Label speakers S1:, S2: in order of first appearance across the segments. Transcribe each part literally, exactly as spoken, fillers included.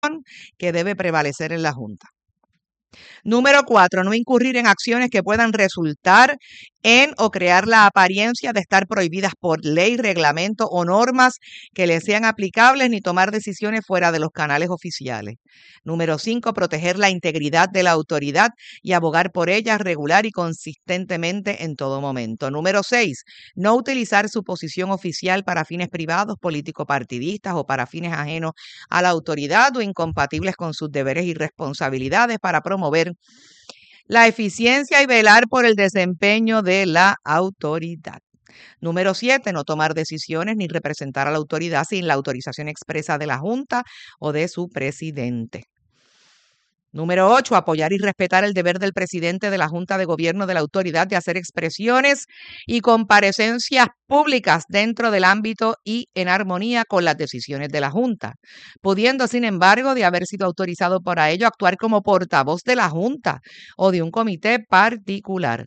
S1: que debe prevalecer en la Junta. Número cuatro, no incurrir en acciones que puedan resultar en o crear la apariencia de estar prohibidas por ley, reglamento o normas que le sean aplicables ni tomar decisiones fuera de los canales oficiales. Número cinco, proteger la integridad de la autoridad y abogar por ella regular y consistentemente en todo momento. Número seis, no utilizar su posición oficial para fines privados, político-partidistas o para fines ajenos a la autoridad o incompatibles con sus deberes y responsabilidades para promover la eficiencia y velar por el desempeño de la autoridad. Número siete, no tomar decisiones ni representar a la autoridad sin la autorización expresa de la Junta o de su presidente. Número ocho, apoyar y respetar el deber del presidente de la Junta de Gobierno de la autoridad de hacer expresiones y comparecencias públicas dentro del ámbito y en armonía con las decisiones de la Junta, pudiendo, sin embargo, de haber sido autorizado para ello, actuar como portavoz de la Junta o de un comité particular,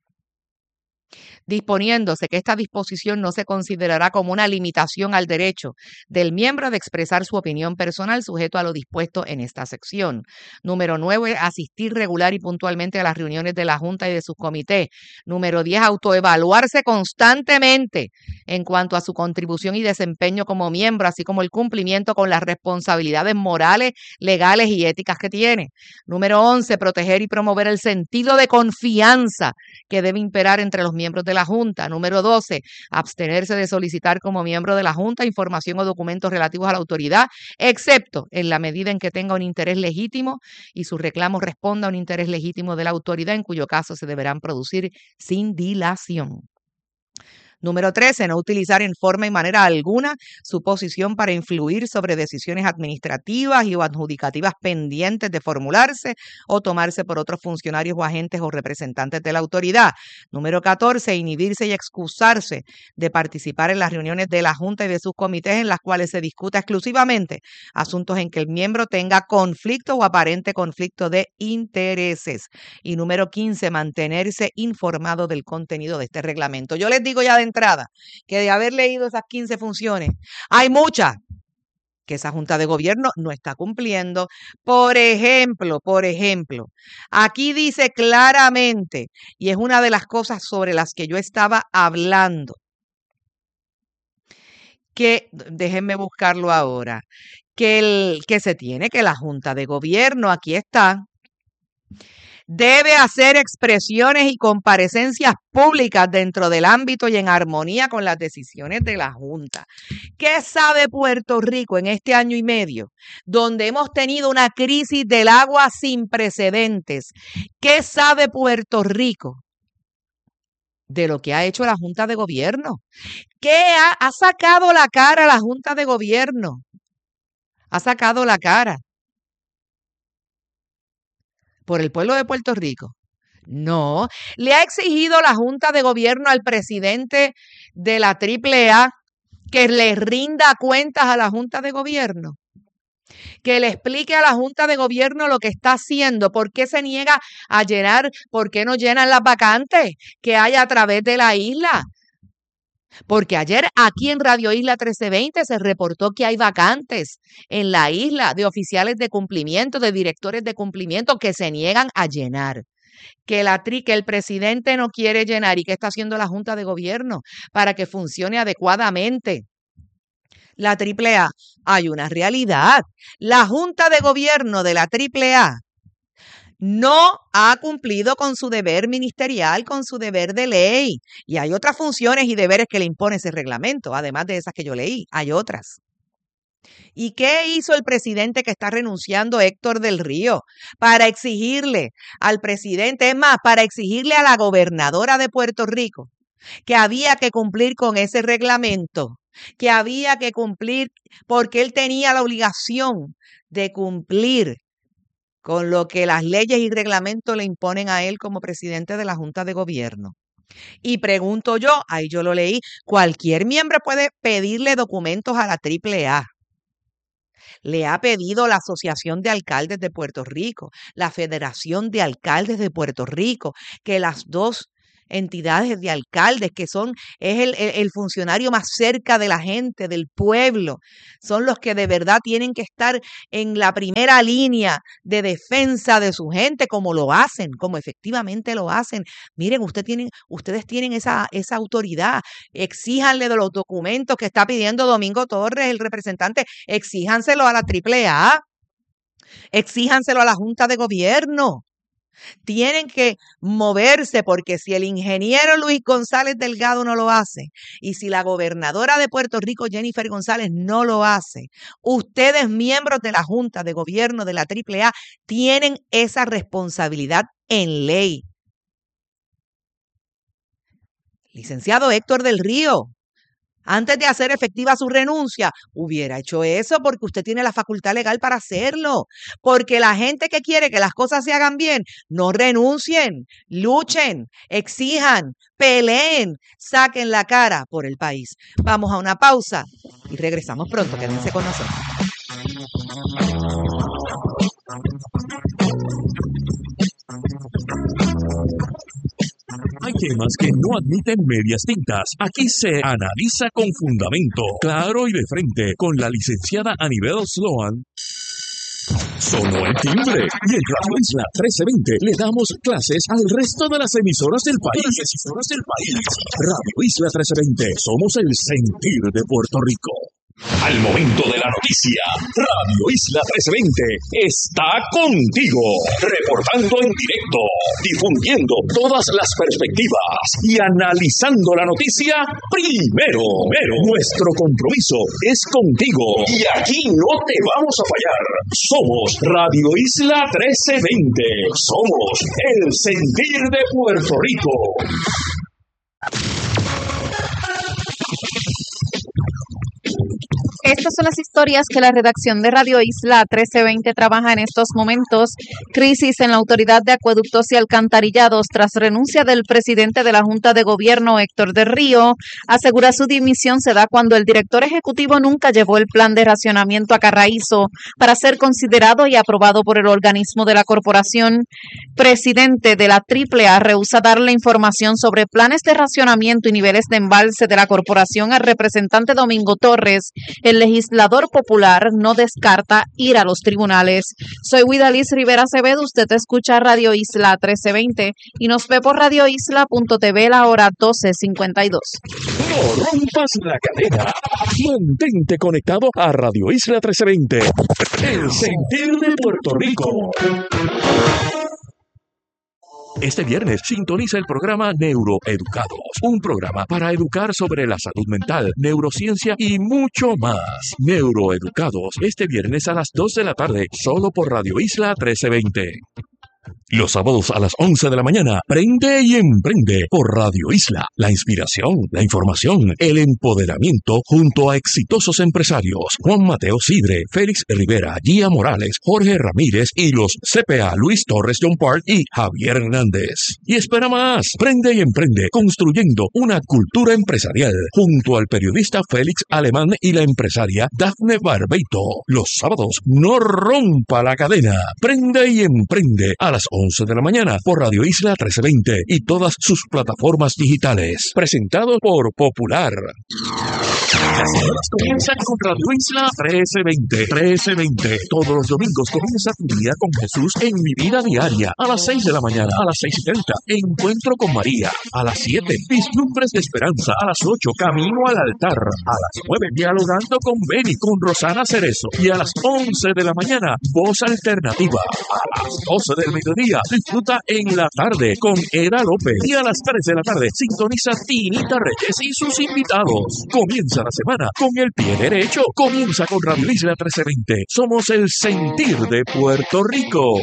S1: disponiéndose que esta disposición no se considerará como una limitación al derecho del miembro de expresar su opinión personal sujeto a lo dispuesto en esta sección. Número nueve, asistir regular y puntualmente a las reuniones de la Junta y de sus comités. Número diez, autoevaluarse constantemente en cuanto a su contribución y desempeño como miembro, así como el cumplimiento con las responsabilidades morales, legales y éticas que tiene. Número once, proteger y promover el sentido de confianza que debe imperar entre los miembros de la Junta. Número doce, abstenerse de solicitar como miembro de la Junta información o documentos relativos a la autoridad, excepto en la medida en que tenga un interés legítimo y su reclamo responda a un interés legítimo de la autoridad, en cuyo caso se deberán producir sin dilación. Número trece, no utilizar en forma y manera alguna su posición para influir sobre decisiones administrativas y o adjudicativas pendientes de formularse o tomarse por otros funcionarios o agentes o representantes de la autoridad. Número catorce, inhibirse y excusarse de participar en las reuniones de la Junta y de sus comités en las cuales se discuta exclusivamente asuntos en que el miembro tenga conflicto o aparente conflicto de intereses. Y número quince, mantenerse informado del contenido de este reglamento. Yo les digo ya de entrada que de haber leído esas quince funciones, hay muchas que esa Junta de Gobierno no está cumpliendo. Por ejemplo, por ejemplo, aquí dice claramente, y es una de las cosas sobre las que yo estaba hablando, que, déjenme buscarlo ahora, que, el, que se tiene que la Junta de Gobierno, aquí está, debe hacer expresiones y comparecencias públicas dentro del ámbito y en armonía con las decisiones de la Junta. ¿Qué sabe Puerto Rico en este año y medio, donde hemos tenido una crisis del agua sin precedentes? ¿Qué sabe Puerto Rico de lo que ha hecho la Junta de Gobierno? ¿Qué ha, ha sacado la cara la Junta de Gobierno? Ha sacado la cara por el pueblo de Puerto Rico. No, le ha exigido la Junta de Gobierno al presidente de la triple A que le rinda cuentas a la Junta de Gobierno, que le explique a la Junta de Gobierno lo que está haciendo, por qué se niega a llenar, por qué no llenan las vacantes que hay a través de la isla. Porque ayer aquí en Radio Isla trece veinte se reportó que hay vacantes en la isla de oficiales de cumplimiento, de directores de cumplimiento que se niegan a llenar. Que, la tri, que el presidente no quiere llenar y que está haciendo la Junta de Gobierno para que funcione adecuadamente la triple A. Hay una realidad. La Junta de Gobierno de la triple A no ha cumplido con su deber ministerial, con su deber de ley. Y hay otras funciones y deberes que le impone ese reglamento, además de esas que yo leí. Hay otras. ¿Y qué hizo el presidente que está renunciando, Héctor del Río? Para exigirle al presidente, es más, para exigirle a la gobernadora de Puerto Rico que había que cumplir con ese reglamento, que había que cumplir porque él tenía la obligación de cumplir con lo que las leyes y reglamentos le imponen a él como presidente de la Junta de Gobierno. Y pregunto yo, ahí yo lo leí, cualquier miembro puede pedirle documentos a la triple A. Le ha pedido la Asociación de Alcaldes de Puerto Rico, la Federación de Alcaldes de Puerto Rico, que las dos entidades de alcaldes, que son, es el, el, el funcionario más cerca de la gente, del pueblo. Son los que de verdad tienen que estar en la primera línea de defensa de su gente, como lo hacen, como efectivamente lo hacen. Miren, usted tienen, ustedes tienen esa, esa autoridad. Exíjanle de los documentos que está pidiendo Domingo Torres, el representante, exíjanselo a la triple A, exíjanselo a la Junta de Gobierno. Tienen que moverse, porque si el ingeniero Luis González Delgado no lo hace y si la gobernadora de Puerto Rico, Jennifer González, no lo hace, ustedes, miembros de la Junta de Gobierno de la triple A, tienen esa responsabilidad en ley. Licenciado Héctor del Río, antes de hacer efectiva su renuncia, hubiera hecho eso, porque usted tiene la facultad legal para hacerlo. Porque la gente que quiere que las cosas se hagan bien, no renuncien, luchen, exijan, peleen, saquen la cara por el país. Vamos a una pausa y regresamos pronto. Quédense con nosotros.
S2: Hay temas que no admiten medias tintas. Aquí se analiza con fundamento, claro y de frente, con la licenciada Anibel Sloan. Sonó el timbre y en Radio Isla trece veinte le damos clases al resto de las emisoras del país. Emisoras del país. Radio Isla trece veinte, somos el sentir de Puerto Rico. Al momento de la noticia, Radio Isla trece veinte está contigo, reportando en directo, difundiendo todas las perspectivas y analizando la noticia primero. Primero. Nuestro compromiso es contigo y aquí no te vamos a fallar. Somos Radio Isla trece veinte, somos el sentir de Puerto Rico.
S3: Estas son las historias que la redacción de Radio Isla trece veinte trabaja en estos momentos. Crisis en la Autoridad de Acueductos y Alcantarillados tras renuncia del presidente de la Junta de Gobierno, Héctor del Río. Asegura su dimisión se da cuando el director ejecutivo nunca llevó el plan de racionamiento a Carraízo para ser considerado y aprobado por el organismo de la corporación. Presidente de la triple A rehúsa darle información sobre planes de racionamiento y niveles de embalse de la corporación al representante Domingo Torres. El legislador popular no descarta ir a los tribunales. Soy Widaliz Rivera Acevedo, usted escucha Radio Isla trece veinte y nos ve por radio isla punto t v la hora doce cincuenta y dos.
S2: No rompas la cadena. Mantente conectado a Radio Isla trece veinte. El sentir de Puerto Rico. Este viernes sintoniza el programa Neuroeducados, un programa para educar sobre la salud mental, neurociencia y mucho más. Neuroeducados, este viernes a las dos de la tarde, solo por Radio Isla trece veinte. Los sábados a las once de la mañana, Prende y Emprende por Radio Isla. La inspiración, la información, el empoderamiento junto a exitosos empresarios. Juan Mateo Sidre, Félix Rivera, Gia Morales, Jorge Ramírez y los C P A Luis Torres John Park y Javier Hernández. Y espera más, Prende y Emprende, construyendo una cultura empresarial junto al periodista Félix Alemán y la empresaria Dafne Barbeito. Los sábados, no rompa la cadena. Prende y Emprende a las once de la mañana por Radio Isla trece veinte y todas sus plataformas digitales. Presentado por Popular. Las horas comienzan con Radio Isla trece veinte. trece veinte. Todos los domingos comienza tu día con Jesús en Mi Vida Diaria. A las seis de la mañana, a las seis y treinta. Encuentro con María. A las siete, Vislumbres de Esperanza. A las ocho, Camino al Altar. A las nueve, Dialogando con Beni, con Rosana Cerezo. Y a las once de la mañana, Voz Alternativa. A las doce del mediodía, disfruta En la Tarde con Era López. Y a las tres de la tarde, sintoniza Tinita Reyes y sus invitados. Comienza la semana con el pie derecho. Comienza con Radio Isla trece veinte. Somos el sentir de Puerto Rico.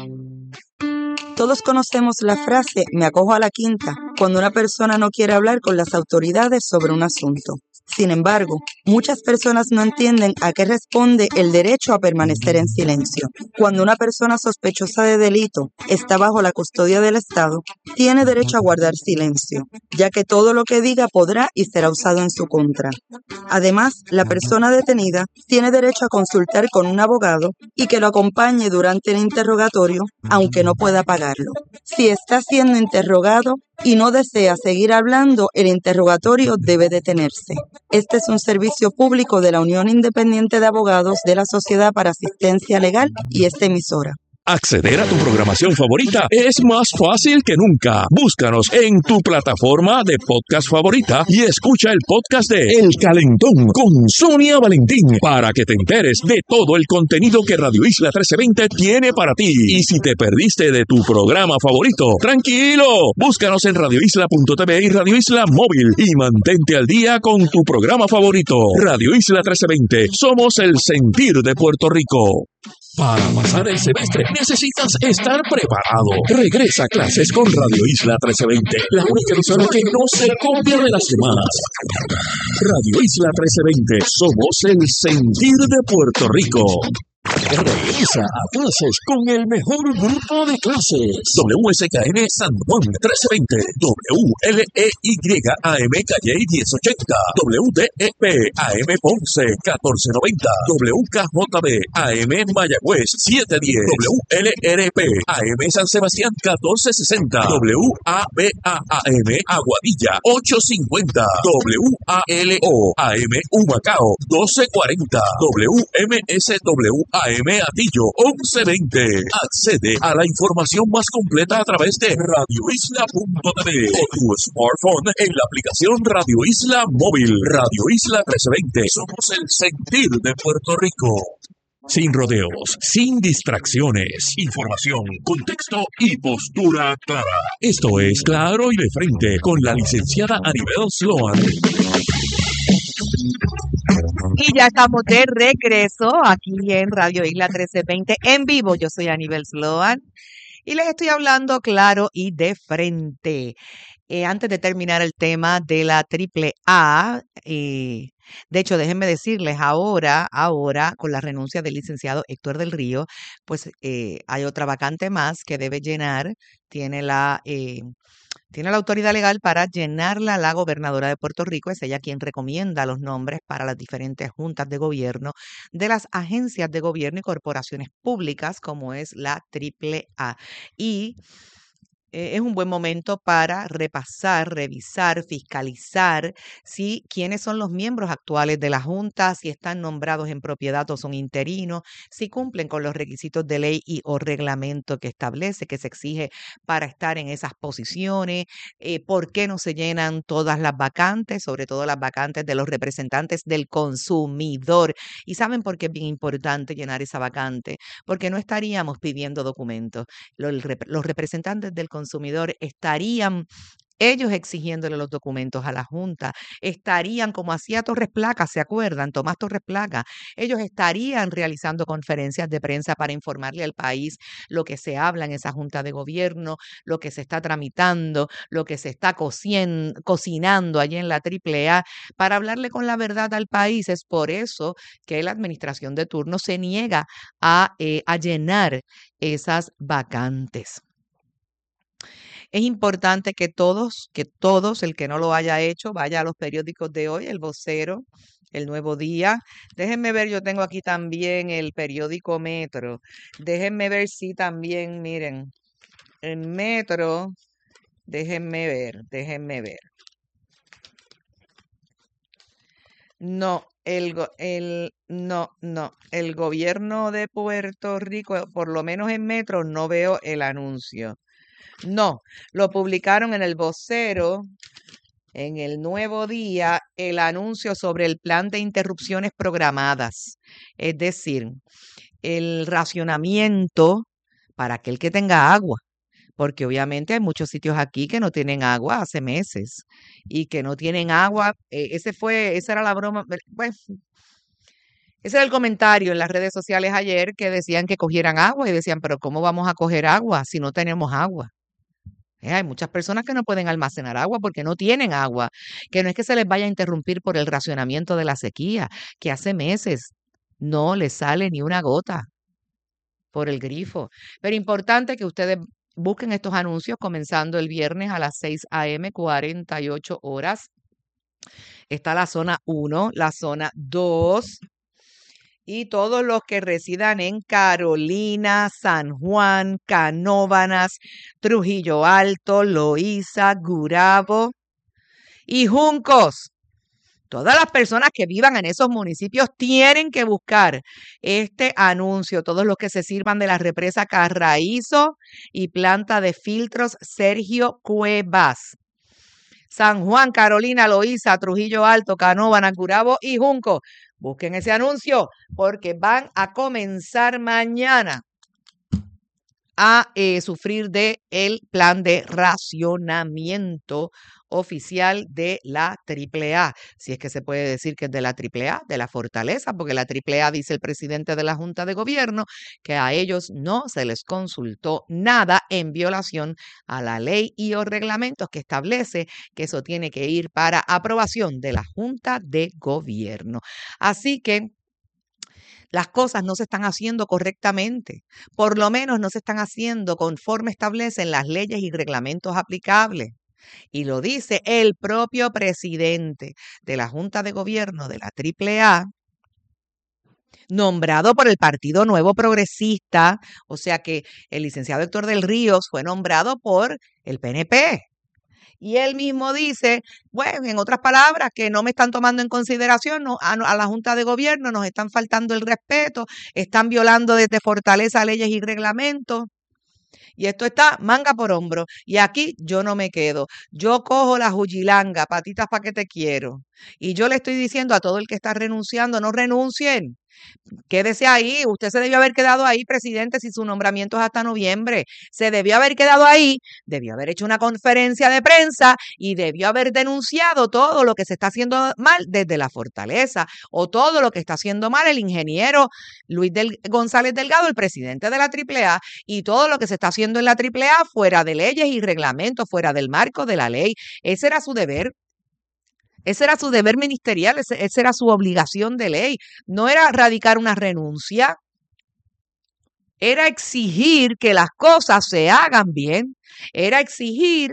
S4: Todos conocemos la frase "me acojo a la quinta" cuando una persona no quiere hablar con las autoridades sobre un asunto. Sin embargo, muchas personas no entienden a qué responde el derecho a permanecer en silencio. Cuando una persona sospechosa de delito está bajo la custodia del Estado, tiene derecho a guardar silencio, ya que todo lo que diga podrá y será usado en su contra. Además, la persona detenida tiene derecho a consultar con un abogado y que lo acompañe durante el interrogatorio, aunque no pueda pagarlo. Si está siendo interrogado, y no desea seguir hablando, el interrogatorio debe detenerse. Este es un servicio público de la Unión Independiente de Abogados de la Sociedad para Asistencia Legal y esta emisora.
S2: Acceder a tu programación favorita es más fácil que nunca. Búscanos en tu plataforma de podcast favorita y escucha el podcast de El Calentón con Sonia Valentín para que te enteres de todo el contenido que Radio Isla trece veinte tiene para ti. Y si te perdiste de tu programa favorito, tranquilo, búscanos en radio isla punto t v y Radio Isla Móvil y mantente al día con tu programa favorito. Radio Isla trece veinte, somos el sentir de Puerto Rico. Para pasar el semestre necesitas estar preparado. Regresa a clases con Radio Isla trece veinte, la única emisora que no se copia de las demás. Radio Isla trece veinte, somos el sentir de Puerto Rico. Regresa a clases con el mejor grupo de clases. W S K N San Juan trece veinte, W L E Y A M Calle diez ochenta, W D E P A M Ponce catorce noventa, W K J B A M Mayagüez siete diez, W L R P A M San Sebastián catorce sesenta, W A B A A M Aguadilla ocho cincuenta, W A L O A M Humacao doce cuarenta, W M S W A M Atillo once veinte. Accede a la información más completa a través de radio isla punto t v o tu smartphone en la aplicación Radio Isla Móvil. Radio Isla trece veinte. Somos el sentir de Puerto Rico. Sin rodeos, sin distracciones, información, contexto y postura clara. Esto es Claro y de Frente con la licenciada Anibel Sloan.
S1: Y ya estamos de regreso aquí en Radio Isla trece veinte en vivo. Yo soy Anibel Sloan y les estoy hablando claro y de frente. Eh, antes de terminar el tema de la triple A, eh, de hecho, déjenme decirles ahora, ahora, con la renuncia del licenciado Héctor del Río, pues eh, hay otra vacante más que debe llenar. Tiene la... Eh, Tiene la autoridad legal para llenarla la gobernadora de Puerto Rico. Es ella quien recomienda los nombres para las diferentes juntas de gobierno de las agencias de gobierno y corporaciones públicas, como es la triple A. Y eh, es un buen momento para repasar, revisar, fiscalizar si quiénes son los miembros actuales de la Junta, si están nombrados en propiedad o son interinos, si cumplen con los requisitos de ley y o reglamento que establece, que se exige para estar en esas posiciones, eh, por qué no se llenan todas las vacantes, sobre todo las vacantes de los representantes del consumidor. ¿Y saben por qué es bien importante llenar esa vacante? Porque no estaríamos pidiendo documentos. Los, los representantes del consumidor estarían ellos exigiéndole los documentos a la Junta, estarían como hacía Torres Placa, ¿se acuerdan? Tomás Torres Placa, ellos estarían realizando conferencias de prensa para informarle al país lo que se habla en esa Junta de Gobierno, lo que se está tramitando, lo que se está cocien, cocinando allí en la triple A, para hablarle con la verdad al país. Es por eso que la administración de turno se niega a, eh, a llenar esas vacantes. Es importante que todos, que todos, el que no lo haya hecho, vaya a los periódicos de hoy, El Vocero, El Nuevo Día. Déjenme ver, yo tengo aquí también el periódico Metro. Déjenme ver si también, miren, el Metro, déjenme ver, déjenme ver. No, el, el, no, no, el gobierno de Puerto Rico, por lo menos en Metro, no veo el anuncio. No, lo publicaron en El Vocero, en El Nuevo Día, el anuncio sobre el plan de interrupciones programadas. Es decir, el racionamiento para aquel que tenga agua. Porque obviamente hay muchos sitios aquí que no tienen agua hace meses y que no tienen agua. Eh, ese fue, esa era la broma. Pues, ese era el comentario en las redes sociales ayer que decían que cogieran agua y decían, pero ¿cómo vamos a coger agua si no tenemos agua? Eh, hay muchas personas que no pueden almacenar agua porque no tienen agua, que no es que se les vaya a interrumpir por el racionamiento de la sequía, que hace meses no les sale ni una gota por el grifo. Pero importante que ustedes busquen estos anuncios comenzando el viernes a las seis a eme, cuarenta y ocho horas. Está la zona uno, la zona dos y todos los que residan en Carolina, San Juan, Canóvanas, Trujillo Alto, Loíza, Gurabo y Juncos. Todas las personas que vivan en esos municipios tienen que buscar este anuncio. Todos los que se sirvan de la represa Carraízo y planta de filtros Sergio Cuevas. San Juan, Carolina, Loíza, Trujillo Alto, Canóvanas, Gurabo y Junco. Busquen ese anuncio porque van a comenzar mañana a eh, sufrir de el plan de racionamiento oficial de la triple A, si es que se puede decir que es de la triple A, de la Fortaleza, porque la triple A dice el presidente de la Junta de Gobierno que a ellos no se les consultó nada en violación a la ley y o reglamentos que establece que eso tiene que ir para aprobación de la Junta de Gobierno. Así que las cosas no se están haciendo correctamente, por lo menos no se están haciendo conforme establecen las leyes y reglamentos aplicables. Y lo dice el propio presidente de la Junta de Gobierno de la triple A, nombrado por el Partido Nuevo Progresista, o sea que el licenciado Héctor del Ríos fue nombrado por el P N P. Y él mismo dice, bueno, en otras palabras, que no me están tomando en consideración no, a, a la Junta de Gobierno, nos están faltando el respeto, están violando desde Fortaleza leyes y reglamentos. Y esto está manga por hombro. Y aquí yo no me quedo. Yo cojo la jujilanga, patitas pa' que te quiero. Y yo le estoy diciendo a todo el que está renunciando, no renuncien. Quédese ahí. Usted se debió haber quedado ahí, presidente, si su nombramiento es hasta noviembre. Se debió haber quedado ahí, debió haber hecho una conferencia de prensa y debió haber denunciado todo lo que se está haciendo mal desde la Fortaleza o todo lo que está haciendo mal el ingeniero Luis del González Delgado, el presidente de la triple A, y todo lo que se está haciendo en la triple A fuera de leyes y reglamentos, fuera del marco de la ley. Ese era su deber. Ese era su deber ministerial, ese, esa era su obligación de ley. No era radicar una renuncia, era exigir que las cosas se hagan bien, era exigir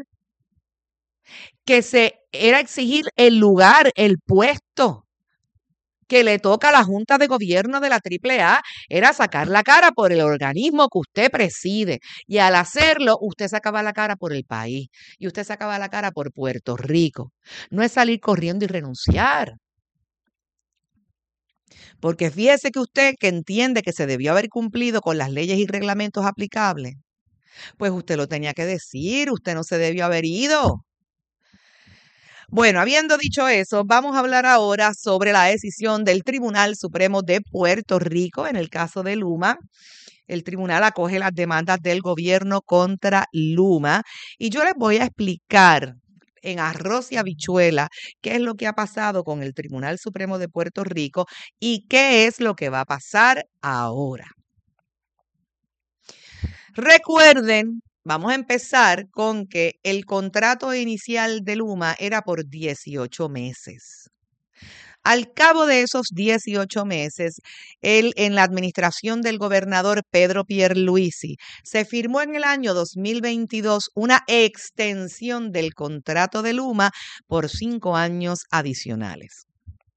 S1: que se, era exigir el lugar, el puesto que le toca a la Junta de Gobierno de la triple A, era sacar la cara por el organismo que usted preside. Y al hacerlo, usted sacaba la cara por el país y usted sacaba la cara por Puerto Rico. No es salir corriendo y renunciar. Porque fíjese que usted que entiende que se debió haber cumplido con las leyes y reglamentos aplicables, pues usted lo tenía que decir, usted no se debió haber ido. Bueno, habiendo dicho eso, vamos a hablar ahora sobre la decisión del Tribunal Supremo de Puerto Rico en el caso de Luma. El tribunal acoge las demandas del gobierno contra Luma y yo les voy a explicar en arroz y habichuela qué es lo que ha pasado con el Tribunal Supremo de Puerto Rico y qué es lo que va a pasar ahora. Recuerden, vamos a empezar con que el contrato inicial de Luma era por dieciocho meses. Al cabo de esos dieciocho meses, él, en la administración del gobernador Pedro Pierluisi, se firmó en el año dos mil veintidós una extensión del contrato de Luma por cinco años adicionales.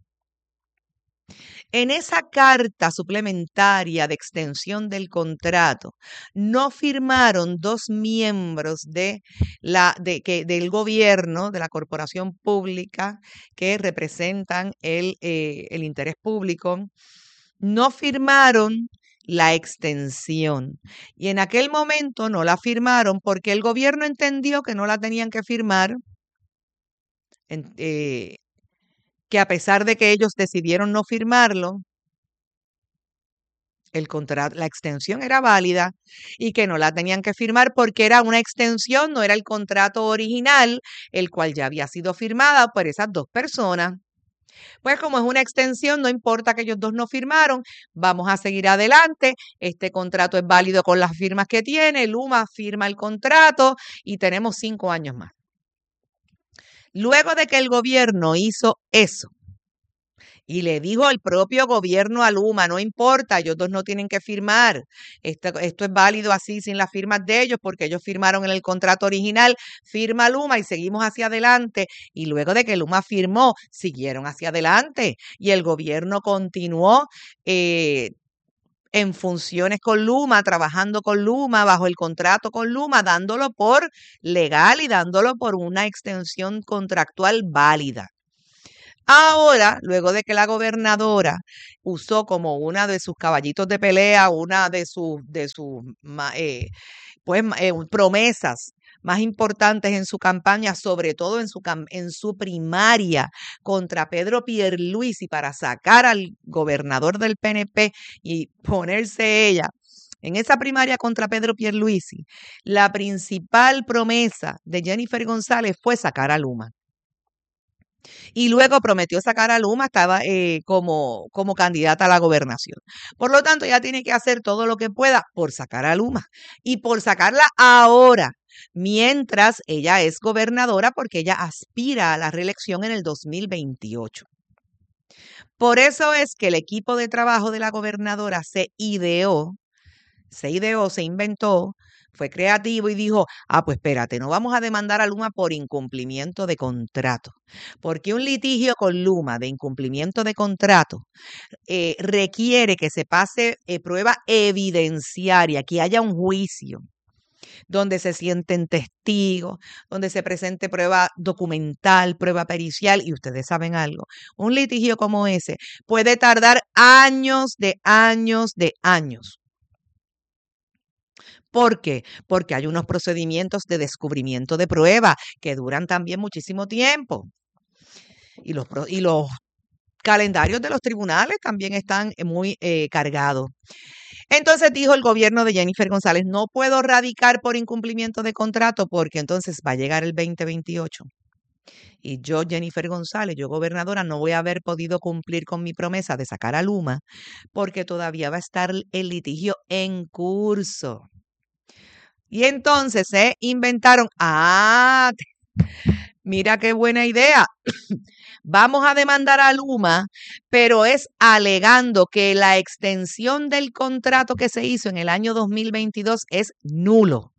S1: En esa carta suplementaria de extensión del contrato no firmaron dos miembros de la, de, que, del gobierno, de la corporación pública que representan el, eh, el interés público, no firmaron la extensión. Y en aquel momento no la firmaron porque el gobierno entendió que no la tenían que firmar, en, eh, que a pesar de que ellos decidieron no firmarlo, el contrato, la extensión era válida y que no la tenían que firmar porque era una extensión, no era el contrato original, el cual ya había sido firmada por esas dos personas. Pues como es una extensión, no importa que ellos dos no firmaron, vamos a seguir adelante. Este contrato es válido con las firmas que tiene, Luma firma el contrato y tenemos cinco años más. Luego de que el gobierno hizo eso Y le dijo el propio gobierno a Luma, no importa, ellos dos no tienen que firmar. Esto, esto es válido así sin las firmas de ellos porque ellos firmaron en el contrato original, firma Luma y seguimos hacia adelante. Y luego de que Luma firmó, siguieron hacia adelante. Y el gobierno continuó eh, en funciones con Luma, trabajando con Luma, bajo el contrato con Luma, dándolo por legal y dándolo por una extensión contractual válida. Ahora, luego de que la gobernadora usó como una de sus caballitos de pelea, una de sus, de sus eh, pues, eh, promesas más importantes en su campaña, sobre todo en su, en su primaria contra Pedro Pierluisi para sacar al gobernador del P N P y ponerse ella en esa primaria contra Pedro Pierluisi, la principal promesa de Jennifer González fue sacar a Luma. Y luego prometió sacar a Luma, estaba eh, como, como candidata a la gobernación. Por lo tanto, ella tiene que hacer todo lo que pueda por sacar a Luma y por sacarla ahora, mientras ella es gobernadora, porque ella aspira a la reelección en el dos mil veintiocho. Por eso es que el equipo de trabajo de la gobernadora se ideó, se ideó, se inventó, fue creativo y dijo, ah, pues espérate, no vamos a demandar a Luma por incumplimiento de contrato, porque un litigio con Luma de incumplimiento de contrato eh, requiere que se pase eh, prueba evidenciaria, que haya un juicio donde se sienten testigos, donde se presente prueba documental, prueba pericial, y ustedes saben algo, un litigio como ese puede tardar años de años de años. ¿Por qué? Porque hay unos procedimientos de descubrimiento de prueba que duran también muchísimo tiempo. Y los, y los calendarios de los tribunales también están muy eh, cargados. Entonces dijo el gobierno de Jennifer González, no puedo radicar por incumplimiento de contrato porque entonces va a llegar el veinte veintiocho. Y yo, Jennifer González, yo gobernadora, no voy a haber podido cumplir con mi promesa de sacar a Luma porque todavía va a estar el litigio en curso. Y entonces se inventaron, ah, mira qué buena idea, vamos a demandar a Luma, pero es alegando que la extensión del contrato que se hizo en el año dos mil veintidós es nulo,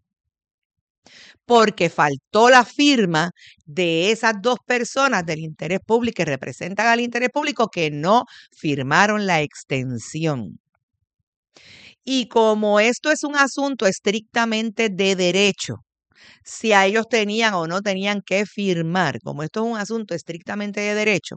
S1: porque faltó la firma de esas dos personas del interés público que representan al interés público que no firmaron la extensión. Y como esto es un asunto estrictamente de derecho, si a ellos tenían o no tenían que firmar, como esto es un asunto estrictamente de derecho,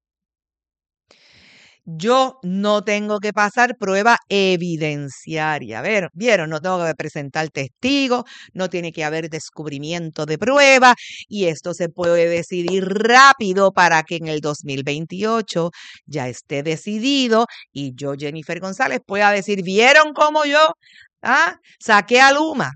S1: yo no tengo que pasar prueba evidenciaria. A ver, ¿vieron? No tengo que presentar testigos, no tiene que haber descubrimiento de prueba y esto se puede decidir rápido para que en el dos mil veintiocho ya esté decidido y yo, Jennifer González, pueda decir, ¿vieron cómo yo ah, saqué a Luma?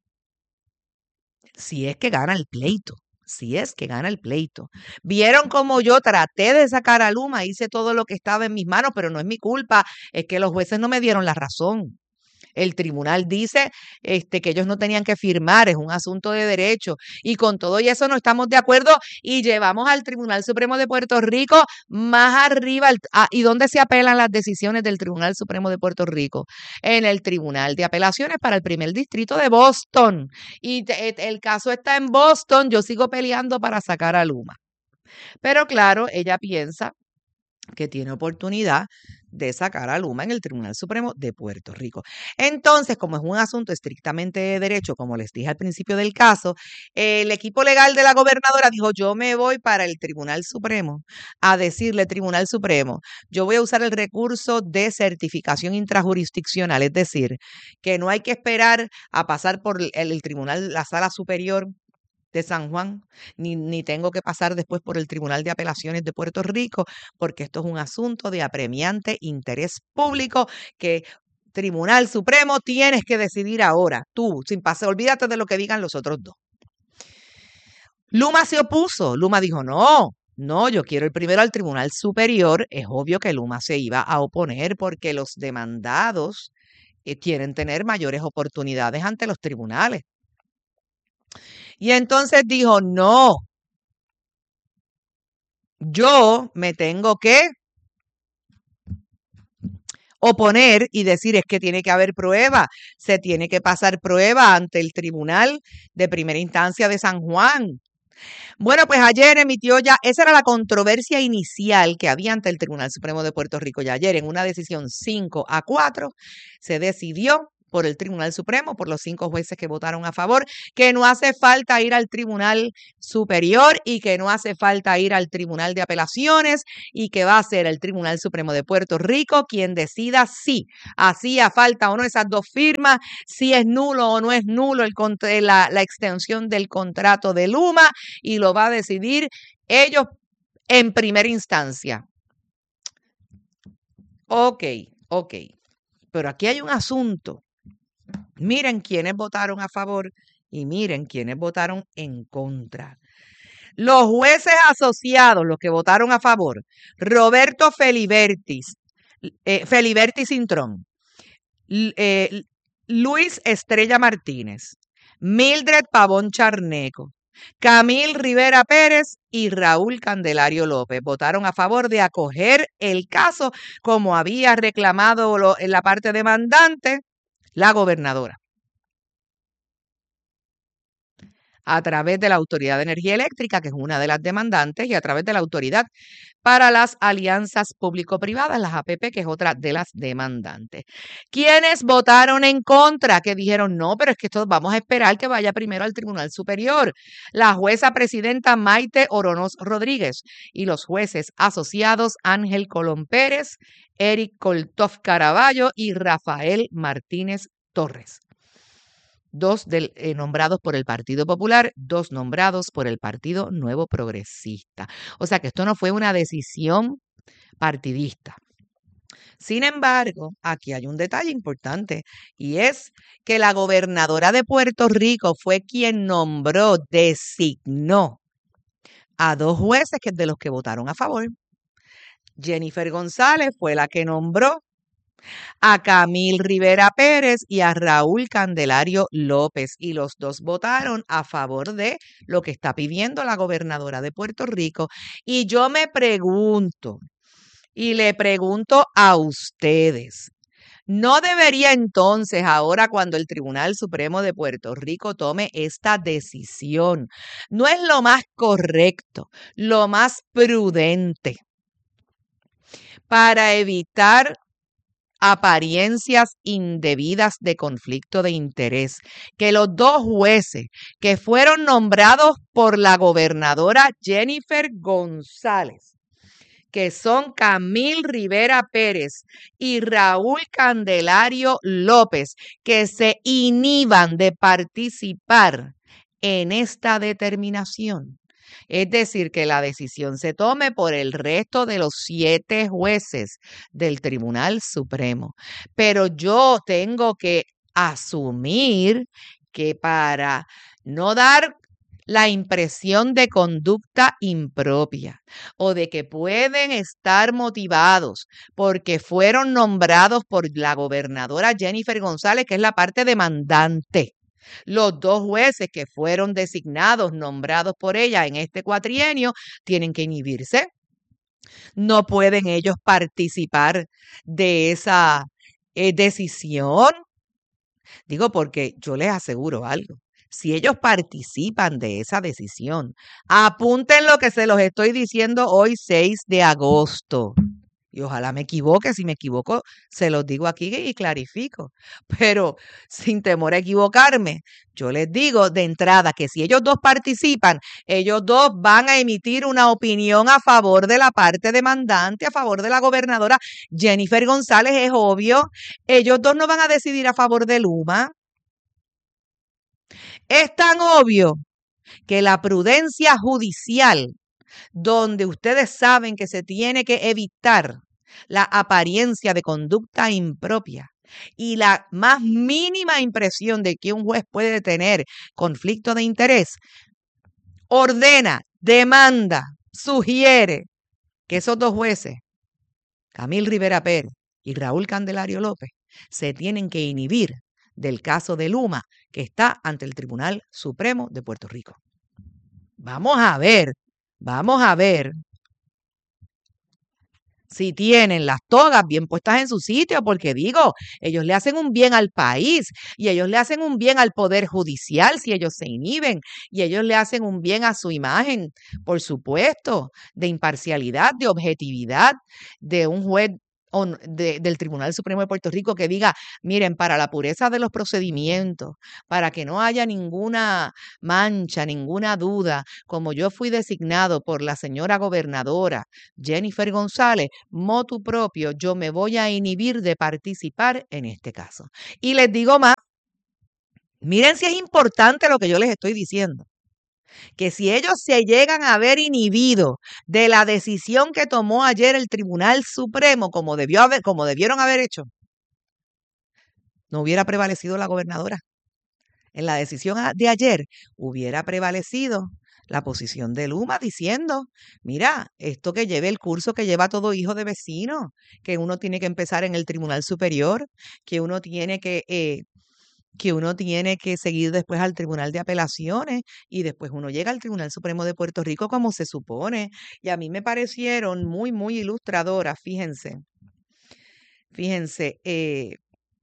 S1: Si es que gana el pleito. Si es que gana el pleito. Vieron cómo yo traté de sacar a Luma, hice todo lo que estaba en mis manos, pero no es mi culpa, es que los jueces no me dieron la razón. El tribunal dice este, que ellos no tenían que firmar, es un asunto de derecho. Y con todo y eso no estamos de acuerdo y llevamos al Tribunal Supremo de Puerto Rico más arriba. Ah, ¿y dónde se apelan las decisiones del Tribunal Supremo de Puerto Rico? En el Tribunal de Apelaciones para el primer distrito de Boston. Y te, el caso está en Boston, yo sigo peleando para sacar a Luma. Pero claro, ella piensa que tiene oportunidad de sacar a Luma en el Tribunal Supremo de Puerto Rico. Entonces, como es un asunto estrictamente de derecho, como les dije al principio del caso, el equipo legal de la gobernadora dijo, yo me voy para el Tribunal Supremo a decirle, Tribunal Supremo, yo voy a usar el recurso de certificación intrajurisdiccional, es decir, que no hay que esperar a pasar por el, el tribunal, la sala superior de San Juan, ni, ni tengo que pasar después por el Tribunal de Apelaciones de Puerto Rico, porque esto es un asunto de apremiante interés público que Tribunal Supremo tienes que decidir ahora, tú, sin pasar, olvídate de lo que digan los otros dos. Luma se opuso, Luma dijo, no, no, yo quiero ir primero al Tribunal Superior. Es obvio que Luma se iba a oponer porque los demandados eh, quieren tener mayores oportunidades ante los tribunales. Y entonces dijo, no, yo me tengo que oponer y decir es que tiene que haber prueba, se tiene que pasar prueba ante el Tribunal de Primera Instancia de San Juan. Bueno, pues ayer emitió ya, esa era la controversia inicial que había ante el Tribunal Supremo de Puerto Rico. Y ayer, en una decisión cinco a cuatro, se decidió por el Tribunal Supremo, por los cinco jueces que votaron a favor, que no hace falta ir al Tribunal Superior y que no hace falta ir al Tribunal de Apelaciones y que va a ser el Tribunal Supremo de Puerto Rico quien decida si hacía falta o no esas dos firmas, si es nulo o no es nulo el, la, la extensión del contrato de Luma, y lo va a decidir ellos en primera instancia. Ok, ok. Pero aquí hay un asunto. Miren quiénes votaron a favor y miren quiénes votaron en contra. Los jueces asociados, los que votaron a favor, Roberto Felibertis, eh, Felibertis Cintrón, eh, Luis Estrella Martínez, Mildred Pavón Charneco, Camil Rivera Pérez y Raúl Candelario López votaron a favor de acoger el caso como había reclamado lo, en la parte demandante la gobernadora, a través de la Autoridad de Energía Eléctrica, que es una de las demandantes, y a través de la Autoridad para las Alianzas Público-Privadas, las A P P, que es otra de las demandantes. ¿Quiénes votaron en contra? Que dijeron, no, pero es que esto vamos a esperar que vaya primero al Tribunal Superior. La jueza presidenta Maite Oronoz Rodríguez y los jueces asociados Ángel Colón Pérez, Eric Koltov Caraballo y Rafael Martínez Torres. Dos del, eh, nombrados por el Partido Popular, dos nombrados por el Partido Nuevo Progresista. O sea que esto no fue una decisión partidista. Sin embargo, aquí hay un detalle importante y es que la gobernadora de Puerto Rico fue quien nombró, designó a dos jueces que de los que votaron a favor. Jennifer González fue la que nombró a Camil Rivera Pérez y a Raúl Candelario López, y los dos votaron a favor de lo que está pidiendo la gobernadora de Puerto Rico. Y yo me pregunto, y le pregunto a ustedes, ¿no debería entonces ahora, cuando el Tribunal Supremo de Puerto Rico tome esta decisión, no es lo más correcto, lo más prudente para evitar apariencias indebidas de conflicto de interés, que los dos jueces que fueron nombrados por la gobernadora Jennifer González, que son Camil Rivera Pérez y Raúl Candelario López, que se inhiban de participar en esta determinación? Es decir, que la decisión se tome por el resto de los siete jueces del Tribunal Supremo. Pero yo tengo que asumir que para no dar la impresión de conducta impropia o de que pueden estar motivados porque fueron nombrados por la gobernadora Jennifer González, que es la parte demandante, los dos jueces que fueron designados, nombrados por ella en este cuatrienio, tienen que inhibirse. No pueden ellos participar de esa eh, decisión. Digo, porque yo les aseguro algo. Si ellos participan de esa decisión, apunten lo que se los estoy diciendo hoy, seis de agosto. Y ojalá me equivoque, si me equivoco, se los digo aquí y clarifico. Pero sin temor a equivocarme, yo les digo de entrada que si ellos dos participan, ellos dos van a emitir una opinión a favor de la parte demandante, a favor de la gobernadora Jennifer González, es obvio. Ellos dos no van a decidir a favor de Luma. Es tan obvio que la prudencia judicial, donde ustedes saben que se tiene que evitar la apariencia de conducta impropia y la más mínima impresión de que un juez puede tener conflicto de interés, ordena, demanda, sugiere que esos dos jueces, Camil Rivera Pérez y Raúl Candelario López, se tienen que inhibir del caso de Luma que está ante el Tribunal Supremo de Puerto Rico. Vamos a ver, vamos a ver si tienen las togas bien puestas en su sitio, porque digo, ellos le hacen un bien al país y ellos le hacen un bien al poder judicial si ellos se inhiben y ellos le hacen un bien a su imagen, por supuesto, de imparcialidad, de objetividad, de un juez de, del Tribunal Supremo de Puerto Rico que diga, miren, para la pureza de los procedimientos, para que no haya ninguna mancha, ninguna duda, como yo fui designado por la señora gobernadora Jennifer González, motu propio, yo me voy a inhibir de participar en este caso. Y les digo más, miren si es importante lo que yo les estoy diciendo, que si ellos se llegan a ver inhibidos de la decisión que tomó ayer el Tribunal Supremo, como debió haber, como debieron haber hecho, no hubiera prevalecido la gobernadora. En la decisión de ayer hubiera prevalecido la posición de Luma diciendo, mira, esto que lleve el curso que lleva todo hijo de vecino, que uno tiene que empezar en el Tribunal Superior, que uno tiene que... Eh, que uno tiene que seguir después al Tribunal de Apelaciones y después uno llega al Tribunal Supremo de Puerto Rico como se supone. Y a mí me parecieron muy, muy ilustradoras, fíjense. Fíjense, eh,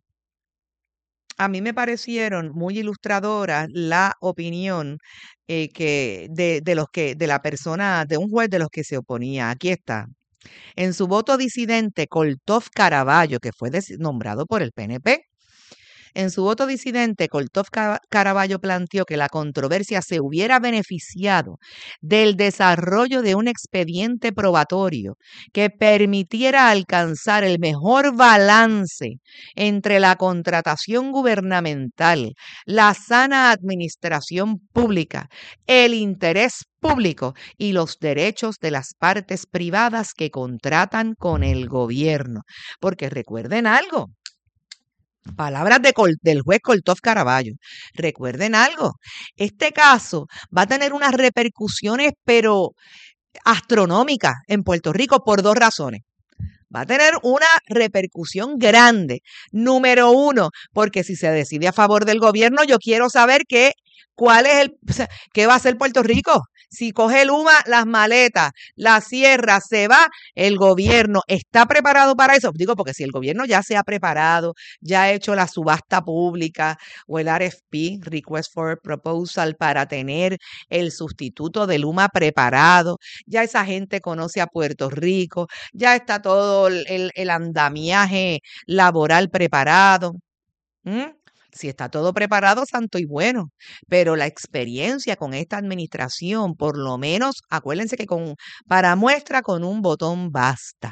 S1: a mí me parecieron muy ilustradoras la opinión eh, que de, de los que, de la persona, de un juez de los que se oponía. Aquí está. En su voto disidente, Coltoff Caraballo, que fue nombrado por el P N P, en su voto disidente, Coltoff Caraballo planteó que la controversia se hubiera beneficiado del desarrollo de un expediente probatorio que permitiera alcanzar el mejor balance entre la contratación gubernamental, la sana administración pública, el interés público y los derechos de las partes privadas que contratan con el gobierno. Porque recuerden algo. Palabras de Col, del juez Coltoff Caraballo. Recuerden algo, este caso va a tener unas repercusiones pero astronómicas en Puerto Rico por dos razones. Va a tener una repercusión grande. Número uno, porque si se decide a favor del gobierno, yo quiero saber qué, cuál es el, qué va a hacer Puerto Rico. Si coge Luma las maletas, la cierra, se va, el gobierno está preparado para eso. Digo, porque si el gobierno ya se ha preparado, ya ha hecho la subasta pública o el R F P, Request for Proposal, para tener el sustituto de Luma preparado, ya esa gente conoce a Puerto Rico, ya está todo el, el, el andamiaje laboral preparado. ¿Mm? Si está todo preparado, santo y bueno, pero la experiencia con esta administración, por lo menos, acuérdense que con, para muestra con un botón basta.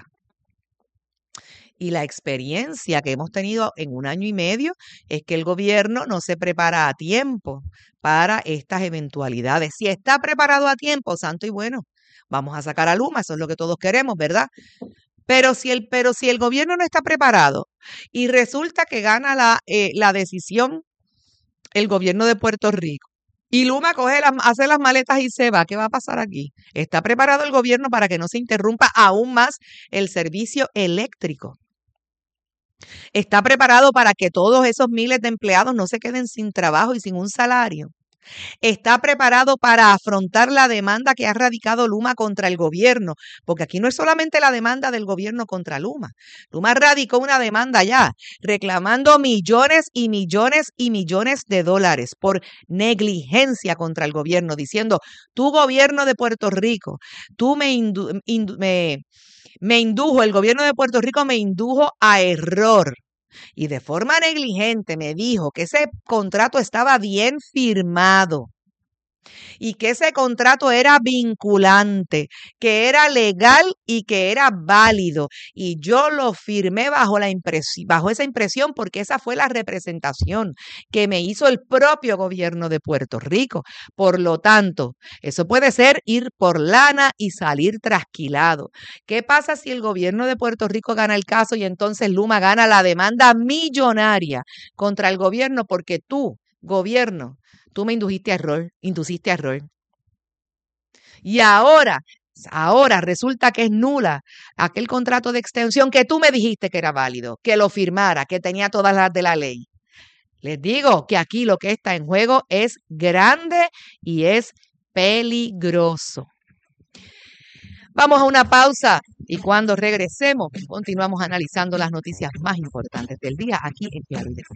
S1: Y la experiencia que hemos tenido en un año y medio es que el gobierno no se prepara a tiempo para estas eventualidades. Si está preparado a tiempo, santo y bueno, vamos a sacar a Luma, eso es lo que todos queremos, ¿verdad? Pero si el, pero si el gobierno no está preparado y resulta que gana la, eh, la decisión el gobierno de Puerto Rico y Luma coge las, hace las maletas y se va, ¿qué va a pasar aquí? ¿Está preparado el gobierno para que no se interrumpa aún más el servicio eléctrico? ¿Está preparado para que todos esos miles de empleados no se queden sin trabajo y sin un salario? ¿Está preparado para afrontar la demanda que ha radicado Luma contra el gobierno? Porque aquí no es solamente la demanda del gobierno contra Luma. Luma radicó una demanda ya, reclamando millones y millones y millones de dólares por negligencia contra el gobierno, diciendo, tu gobierno de Puerto Rico, tú me, indu indu me, me indujo, el gobierno de Puerto Rico me indujo a error. Y de forma negligente me dijo que ese contrato estaba bien firmado y que ese contrato era vinculante, que era legal y que era válido. Y yo lo firmé bajo, la impresión, bajo esa impresión porque esa fue la representación que me hizo el propio gobierno de Puerto Rico. Por lo tanto, eso puede ser ir por lana y salir trasquilado. ¿Qué pasa si el gobierno de Puerto Rico gana el caso y entonces Luma gana la demanda millonaria contra el gobierno porque tú, gobierno, tú me indujiste a error, induciste a error. Y ahora, ahora resulta que es nula aquel contrato de extensión que tú me dijiste que era válido, que lo firmara, que tenía todas las de la ley. Les digo que aquí lo que está en juego es grande y es peligroso. Vamos a una pausa y cuando regresemos continuamos analizando las noticias más importantes del día aquí en Claro y de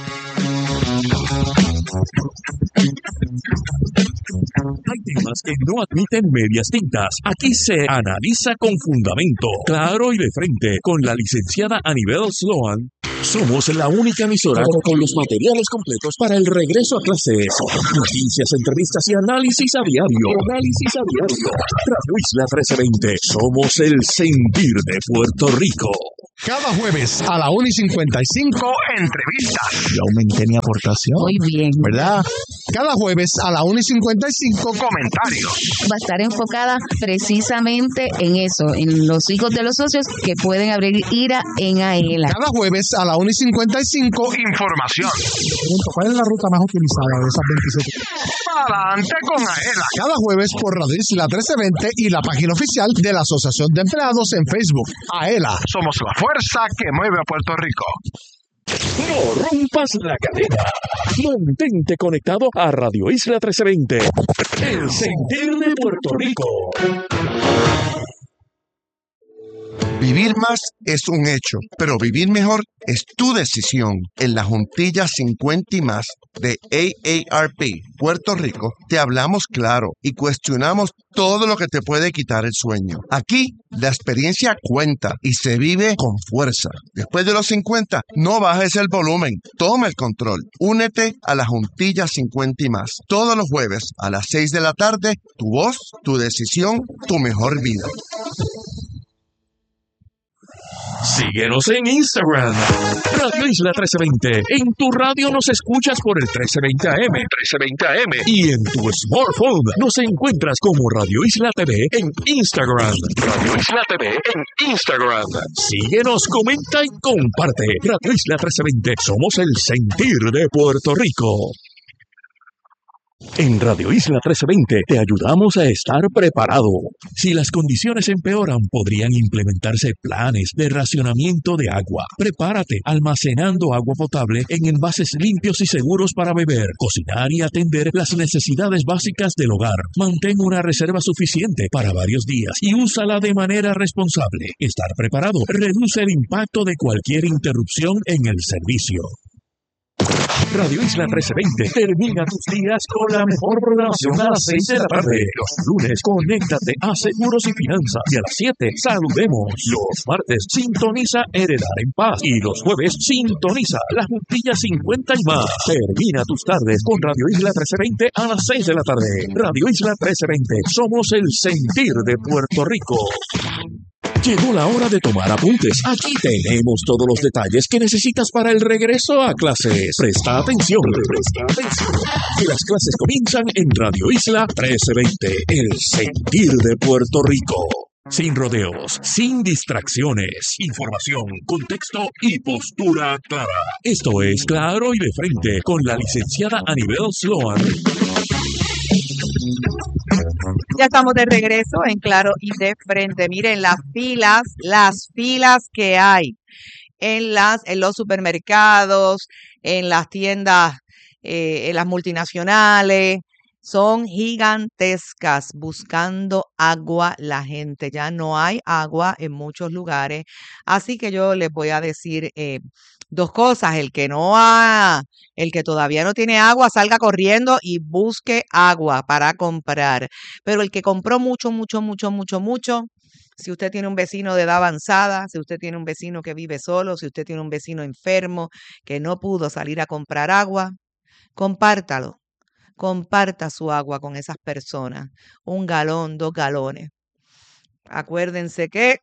S2: Hay temas que no admiten medias tintas. Aquí se analiza con fundamento, claro y de frente, con la licenciada Anibel Sloan. Somos la única emisora con los materiales completos para el regreso a clases. Noticias, entrevistas y análisis a diario. Análisis a diario. Radio Isla trece veinte. Somos el sentir de Puerto Rico.
S5: Cada jueves a la una y cincuenta y cinco, entrevistas. Yo aumenté mi aportación.
S3: Muy bien.
S5: ¿Verdad? Cada jueves a la una y cincuenta y cinco, comentarios.
S3: Va a estar enfocada precisamente en eso, en los hijos de los socios que pueden abrir IRA en AELA.
S5: Cada jueves a la una y cincuenta y cinco, información. ¿Cuál es la ruta más utilizada de esas veintisiete? Adelante con AELA. Cada jueves por Radio Isla trece veinte y la página oficial de la Asociación de Empleados en Facebook. AELA. Somos la fuerza que mueve a Puerto Rico.
S2: No rompas la cadena. Mantente conectado a Radio Isla trece veinte. El sentir de Puerto Rico.
S6: Vivir más es un hecho, pero vivir mejor es tu decisión. En la Juntilla cincuenta y más de A A R P Puerto Rico, te hablamos claro y cuestionamos todo lo que te puede quitar el sueño. Aquí, la experiencia cuenta y se vive con fuerza. Después de los cincuenta, no bajes el volumen, toma el control. Únete a la Juntilla cincuenta y más. Todos los jueves a las seis de la tarde, tu voz, tu decisión, tu mejor vida.
S2: Síguenos en Instagram, Radio Isla trece veinte. En tu radio nos escuchas por el trece veinte A M, trece veinte A M. Y en tu smartphone nos encuentras como Radio Isla T V en Instagram. Radio Isla T V en Instagram. Síguenos, comenta y comparte. Radio Isla trece veinte. Somos el sentir de Puerto Rico. En Radio Isla trece veinte te ayudamos a estar preparado. Si las condiciones empeoran, podrían implementarse planes de racionamiento de agua. Prepárate almacenando agua potable en envases limpios y seguros para beber, cocinar y atender las necesidades básicas del hogar. Mantén una reserva suficiente para varios días y úsala de manera responsable. Estar preparado reduce el impacto de cualquier interrupción en el servicio. Radio Isla trece veinte termina tus días con la mejor programación a las seis de la tarde. Los lunes, conéctate a Seguros y Finanzas. Y a las siete, saludemos. Los martes, sintoniza Heredar en Paz. Y los jueves, sintoniza La Juntilla cincuenta y más. Termina tus tardes con Radio Isla trece veinte a las seis de la tarde. Radio Isla trece veinte. Somos el sentir de Puerto Rico. Llegó la hora de tomar apuntes. Aquí tenemos todos los detalles que necesitas para el regreso a clases. Presta atención, presta atención. Que las clases comienzan en Radio Isla trece veinte, el sentir de Puerto Rico. Sin rodeos, sin distracciones, información, contexto y postura clara. Esto es Claro y de Frente con la licenciada Anibel Sloan.
S1: Ya estamos de regreso en Claro y de Frente. Miren las filas, las filas que hay en las en los supermercados, en las tiendas, eh, en las multinacionales, son gigantescas buscando agua la gente. Ya no hay agua en muchos lugares, así que yo les voy a decir eh, dos cosas. El que no ha, el que todavía no tiene agua, salga corriendo y busque agua para comprar. Pero el que compró mucho, mucho, mucho, mucho, mucho, si usted tiene un vecino de edad avanzada, si usted tiene un vecino que vive solo, si usted tiene un vecino enfermo que no pudo salir a comprar agua, compártalo. Comparta su agua con esas personas. Un galón, dos galones. Acuérdense que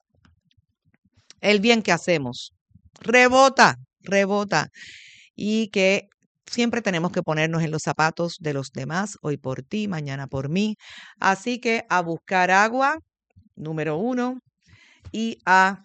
S1: el bien que hacemos rebota, rebota. Y que siempre tenemos que ponernos en los zapatos de los demás. Hoy por ti, mañana por mí. Así que a buscar agua, número uno, y a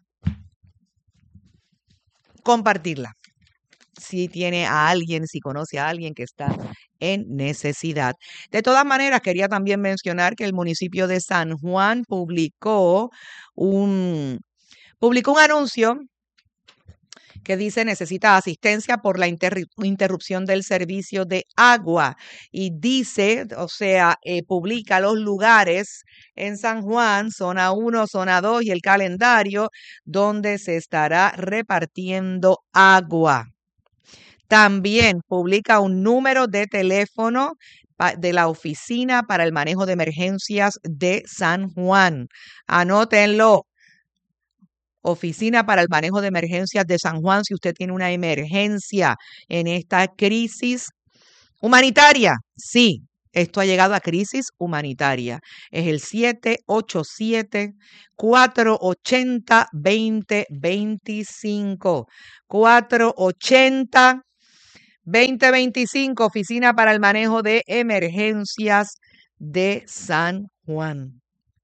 S1: compartirla. Si tiene a alguien, si conoce a alguien que está en necesidad. De todas maneras, quería también mencionar que el municipio de San Juan publicó un, publicó un anuncio que dice necesita asistencia por la interrupción del servicio de agua y dice, o sea, eh, publica los lugares en San Juan, zona uno, zona dos y el calendario donde se estará repartiendo agua. También publica un número de teléfono de la Oficina para el Manejo de Emergencias de San Juan. Anótenlo. Oficina para el Manejo de Emergencias de San Juan, si usted tiene una emergencia en esta crisis humanitaria. Sí, esto ha llegado a crisis humanitaria. Es el siete ocho siete, cuatro ocho cero, dos cero dos cinco. cuatro ocho cero, dos cero dos cinco, Oficina para el Manejo de Emergencias de San Juan.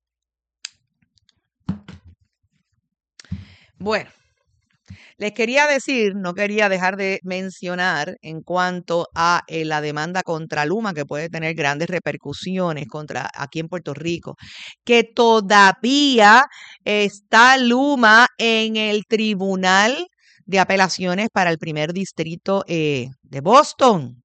S1: Bueno, les quería decir, no quería dejar de mencionar en cuanto a eh, la demanda contra Luma, que puede tener grandes repercusiones contra aquí en Puerto Rico, que todavía está Luma en el Tribunal de Apelaciones para el primer distrito eh, de Boston.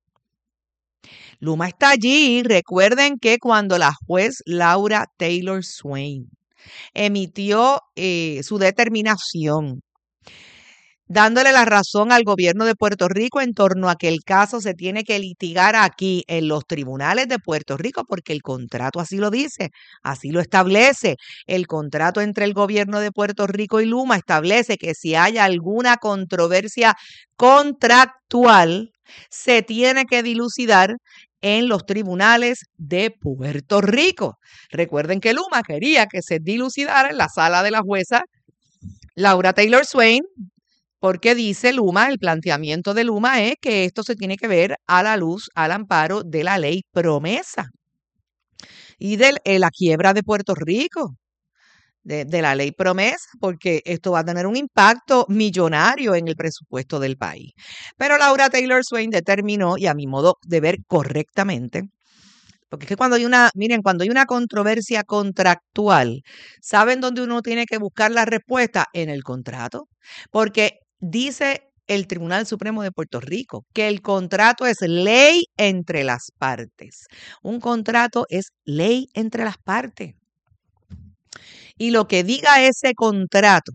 S1: Luma está allí. Recuerden que cuando la juez Laura Taylor Swain emitió eh, su determinación, dándole la razón al gobierno de Puerto Rico en torno a que el caso se tiene que litigar aquí en los tribunales de Puerto Rico, porque el contrato así lo dice, así lo establece. El contrato entre el gobierno de Puerto Rico y Luma establece que si hay alguna controversia contractual, se tiene que dilucidar en los tribunales de Puerto Rico. Recuerden que Luma quería que se dilucidara en la sala de la jueza Laura Taylor Swain, porque dice Luma, el planteamiento de Luma es que esto se tiene que ver a la luz, al amparo de la ley promesa y de la quiebra de Puerto Rico, de, de la ley promesa, porque esto va a tener un impacto millonario en el presupuesto del país. Pero Laura Taylor Swain determinó, y a mi modo de ver correctamente, porque es que cuando hay una, miren, cuando hay una controversia contractual, ¿saben dónde uno tiene que buscar la respuesta? En el contrato. Porque dice el Tribunal Supremo de Puerto Rico que el contrato es ley entre las partes. Un contrato es ley entre las partes. Y lo que diga ese contrato,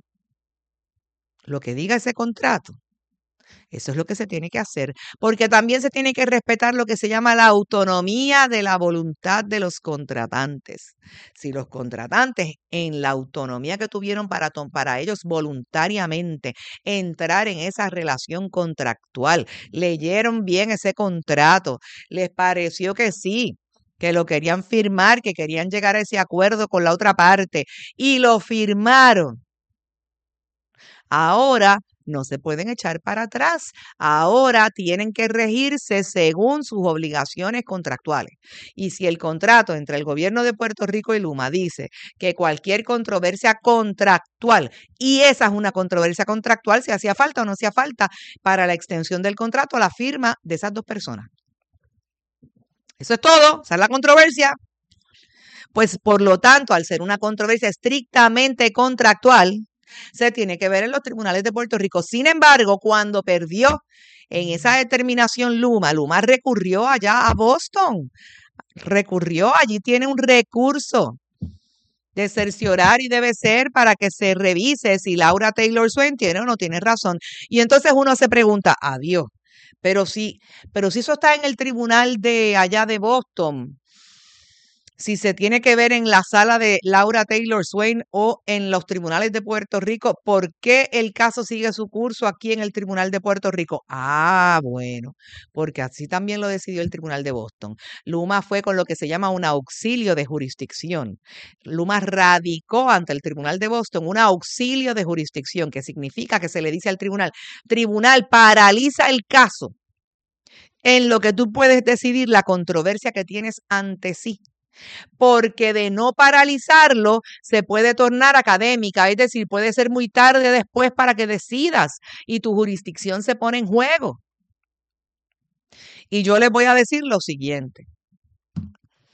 S1: lo que diga ese contrato, eso es lo que se tiene que hacer, porque también se tiene que respetar lo que se llama la autonomía de la voluntad de los contratantes. Si los contratantes, en la autonomía que tuvieron para, para ellos voluntariamente entrar en esa relación contractual, leyeron bien ese contrato, les pareció que sí, que lo querían firmar, que querían llegar a ese acuerdo con la otra parte y lo firmaron, ahora no se pueden echar para atrás. Ahora tienen que regirse según sus obligaciones contractuales. Y si el contrato entre el gobierno de Puerto Rico y Luma dice que cualquier controversia contractual, y esa es una controversia contractual, si hacía falta o no hacía falta para la extensión del contrato, la firma de esas dos personas. Eso es todo, esa es la controversia. Pues por lo tanto, al ser una controversia estrictamente contractual, se tiene que ver en los tribunales de Puerto Rico. Sin embargo, cuando perdió en esa determinación Luma, Luma recurrió allá a Boston, recurrió, allí tiene un recurso de cerciorar y debe ser para que se revise si Laura Taylor Swain tiene o no tiene razón. Y entonces uno se pregunta, adiós, pero si, pero si eso está en el tribunal de allá de Boston, si se tiene que ver en la sala de Laura Taylor Swain o en los tribunales de Puerto Rico, ¿por qué el caso sigue su curso aquí en el Tribunal de Puerto Rico? Ah, bueno, porque así también lo decidió el Tribunal de Boston. Luma fue con lo que se llama un auxilio de jurisdicción. Luma radicó ante el Tribunal de Boston un auxilio de jurisdicción, que significa que se le dice al tribunal, tribunal, paraliza el caso en lo que tú puedes decidir la controversia que tienes ante sí. Porque de no paralizarlo se puede tornar académica, es decir, puede ser muy tarde después para que decidas y tu jurisdicción se pone en juego. Y yo les voy a decir lo siguiente.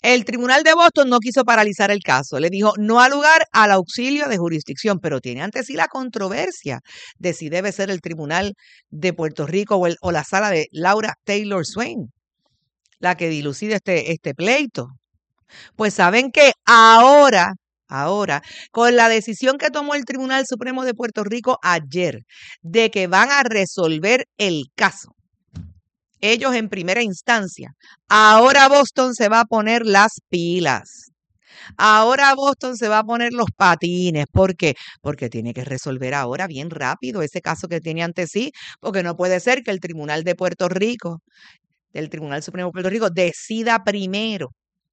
S1: El Tribunal de Boston no quiso paralizar el caso. Le dijo no al lugar al auxilio de jurisdicción, pero tiene ante sí la controversia de si debe ser el Tribunal de Puerto Rico o, el, o la sala de Laura Taylor Swain la que dilucide este, este pleito. Pues saben que ahora, ahora, con la decisión que tomó el Tribunal Supremo de Puerto Rico ayer de que van a resolver el caso, ellos en primera instancia, ahora Boston se va a poner las pilas. Ahora Boston se va a poner los patines. ¿Por qué? Porque tiene que resolver ahora bien rápido ese caso que tiene ante sí, porque no puede ser que el Tribunal de Puerto Rico, del Tribunal Supremo de Puerto Rico, decida primero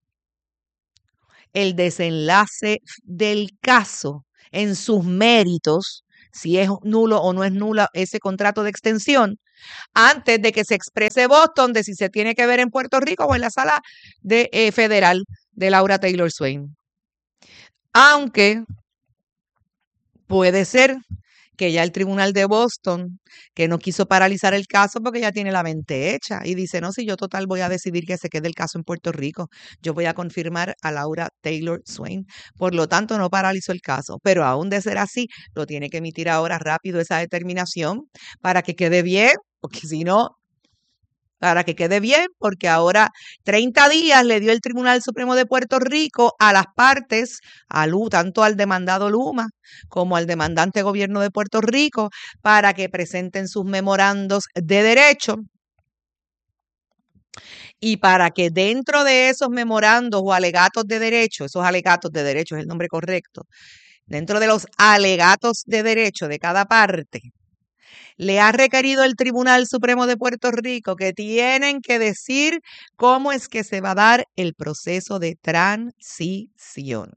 S1: el desenlace del caso en sus méritos, si es nulo o no es nulo ese contrato de extensión, antes de que se exprese Boston de si se tiene que ver en Puerto Rico o en la sala de, eh, federal de Laura Taylor Swain. Aunque puede ser que ya el Tribunal de Boston, que no quiso paralizar el caso porque ya tiene la mente hecha y dice, no, si yo total voy a decidir que se quede el caso en Puerto Rico, yo voy a confirmar a Laura Taylor Swain, por lo tanto no paralizó el caso, pero aún de ser así, lo tiene que emitir ahora rápido esa determinación para que quede bien, porque si no, para que quede bien, porque ahora treinta días le dio el Tribunal Supremo de Puerto Rico a las partes, a Lu, tanto al demandado Luma como al demandante gobierno de Puerto Rico, para que presenten sus memorandos de derecho y para que dentro de esos memorandos o alegatos de derecho, esos alegatos de derecho es el nombre correcto, dentro de los alegatos de derecho de cada parte, le ha requerido el Tribunal Supremo de Puerto Rico que tienen que decir cómo es que se va a dar el proceso de transición.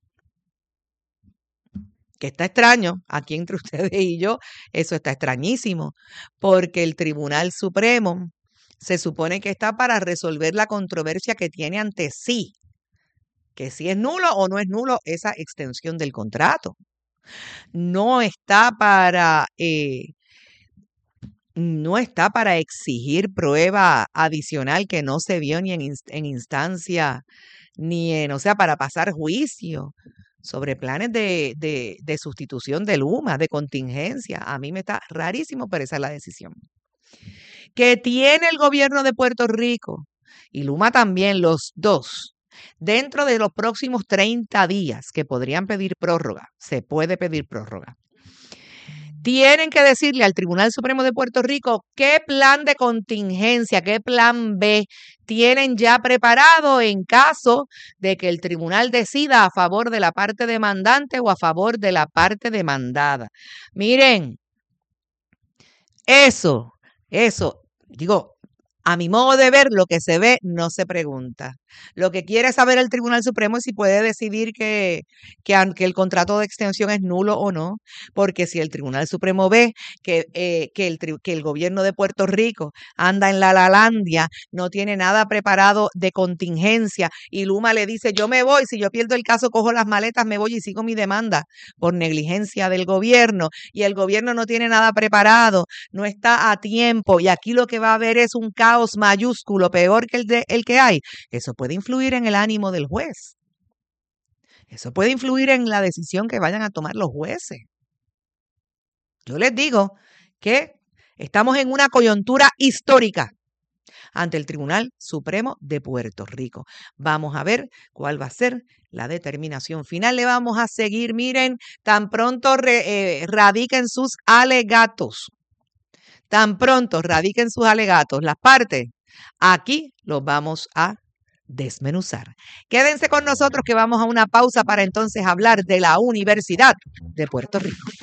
S1: Que está extraño, aquí entre ustedes y yo, eso está extrañísimo, porque el Tribunal Supremo se supone que está para resolver la controversia que tiene ante sí, que si es nulo o no es nulo esa extensión del contrato. No está para... Eh, no está para exigir prueba adicional que no se vio ni en, inst- en instancia, ni en, o sea, para pasar juicio sobre planes de, de, de sustitución de Luma, de contingencia. A mí me está rarísimo, pero esa es la decisión que tiene el gobierno de Puerto Rico y Luma también, los dos, dentro de los próximos treinta días que podrían pedir prórroga. Se puede pedir prórroga. Tienen que decirle al Tribunal Supremo de Puerto Rico qué plan de contingencia, qué plan B tienen ya preparado en caso de que el tribunal decida a favor de la parte demandante o a favor de la parte demandada. Miren, eso, eso, digo, a mi modo de ver, lo que se ve no se pregunta. Lo que quiere saber el Tribunal Supremo es si puede decidir que, que, que el contrato de extensión es nulo o no, porque si el Tribunal Supremo ve que, eh, que, el, que el gobierno de Puerto Rico anda en la lalandia, no tiene nada preparado de contingencia, y Luma le dice, yo me voy, si yo pierdo el caso, cojo las maletas, me voy y sigo mi demanda por negligencia del gobierno, y el gobierno no tiene nada preparado, no está a tiempo, y aquí lo que va a haber es un caos mayúsculo, peor que el, de, el que hay. Eso puede influir en el ánimo del juez. Eso puede influir en la decisión que vayan a tomar los jueces. Yo les digo que estamos en una coyuntura histórica ante el Tribunal Supremo de Puerto Rico. Vamos a ver cuál va a ser la determinación final. Le vamos a seguir, miren, tan pronto re, eh, radiquen sus alegatos. Tan pronto radiquen sus alegatos las partes, aquí los vamos a desmenuzar. Quédense con nosotros que vamos a una pausa para entonces hablar de la Universidad de Puerto Rico.